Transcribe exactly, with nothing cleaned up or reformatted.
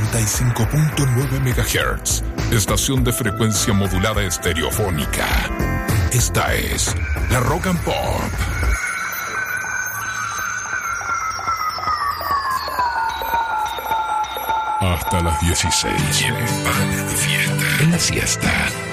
noventa y cinco punto nueve megahertz, estación de frecuencia modulada estereofónica. Esta es la Rock and Pop. Hasta las dieciséis. Y en de fiesta. En la siesta.